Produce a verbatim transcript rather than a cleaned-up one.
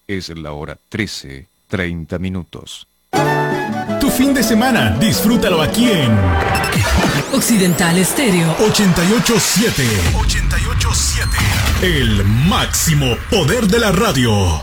Es la hora trece, treinta minutos. Tu fin de semana, disfrútalo aquí en Occidental Estéreo ochenta y ocho punto siete. ochenta y ocho punto siete. El máximo poder de la radio.